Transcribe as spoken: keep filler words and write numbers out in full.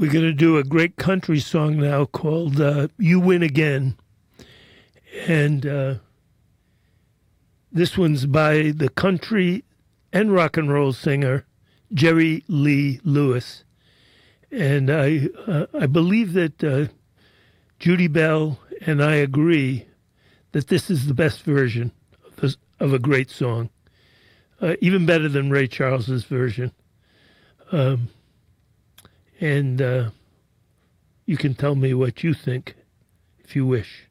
we're going to do a great country song now called uh, You Win Again. And uh, this one's by the country and rock and roll singer Jerry Lee Lewis. And I, uh, I believe that uh, Judy Bell and I agree that this is the best version of, this, of a great song, uh, even better than Ray Charles's version. Um, and uh, you can tell me what you think if you wish.